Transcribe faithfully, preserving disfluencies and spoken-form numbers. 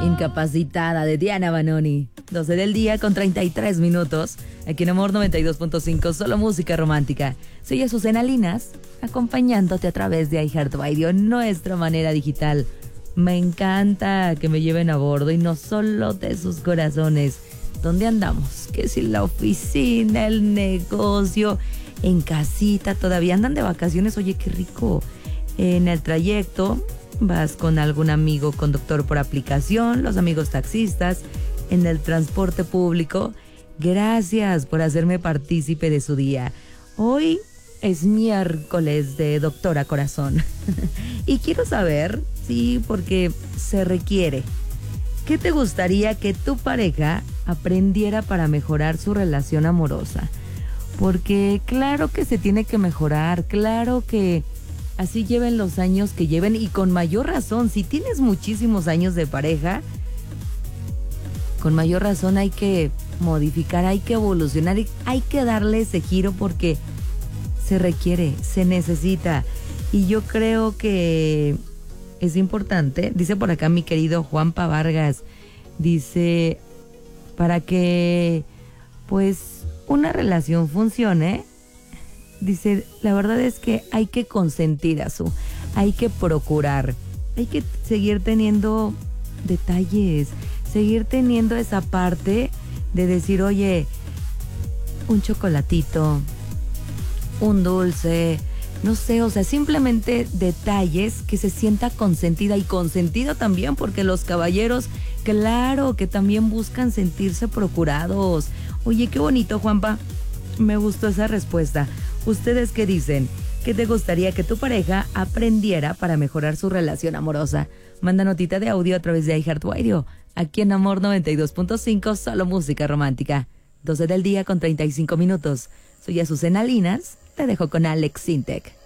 Incapacitada de Diana Banoni. doce del día con treinta y tres minutos. Aquí en Amor noventa y dos punto cinco, solo música romántica. Soy Azucena Linas, acompañándote a través de iHeartRadio, nuestra manera digital. Me encanta que me lleven a bordo y no solo de sus corazones. ¿Dónde andamos? Que si la oficina, el negocio, en casita, todavía andan de vacaciones. Oye, qué rico. En el trayecto vas con algún amigo conductor por aplicación, los amigos taxistas, en el transporte público. Gracias por hacerme partícipe de su día. Hoy es miércoles de Doctora Corazón. Y quiero saber, sí, porque se requiere. ¿Qué te gustaría que tu pareja aprendiera para mejorar su relación amorosa? Porque claro que se tiene que mejorar, claro que así lleven los años que lleven, y con mayor razón, si tienes muchísimos años de pareja, con mayor razón hay que modificar, hay que evolucionar, hay que darle ese giro porque se requiere, se necesita. Y yo creo que es importante, dice por acá mi querido Juanpa Vargas, dice, para que pues una relación funcione, dice, la verdad es que hay que consentir a su, hay que procurar, hay que seguir teniendo detalles, seguir teniendo esa parte de decir, oye, un chocolatito, un dulce, no sé, o sea, simplemente detalles que se sienta consentida y consentido también, porque los caballeros, claro, que también buscan sentirse procurados. Oye, qué bonito, Juanpa, me gustó esa respuesta. ¿Ustedes qué dicen? ¿Qué te gustaría que tu pareja aprendiera para mejorar su relación amorosa? Manda notita de audio a través de iHeartRadio, aquí en Amor noventa y dos punto cinco, solo música romántica. doce del día con treinta y cinco minutos. Soy Azucena Linas, te dejo con Alex Sintek.